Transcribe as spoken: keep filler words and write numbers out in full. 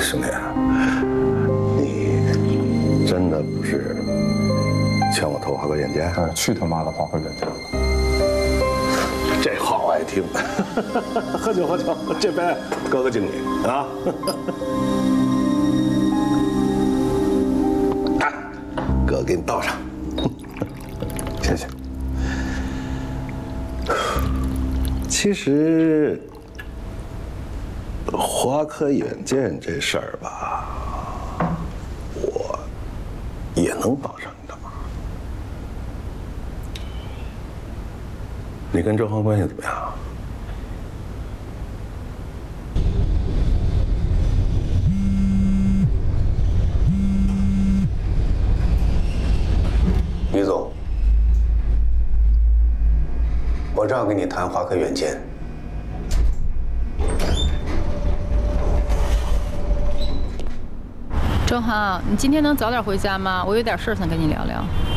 兄弟，你真的不是欠我头花个远见？ 哎，去他妈的花个远见！ 这话我爱听。喝酒喝酒，这杯哥哥敬你啊！来，哥给你倒上。谢谢。其实，花科远见这事儿吧，我也能帮上你的忙。你跟周航关系怎么样？于总，我正要跟你谈华科远见。 周航，你今天能早点回家吗？我有点事想跟你聊聊。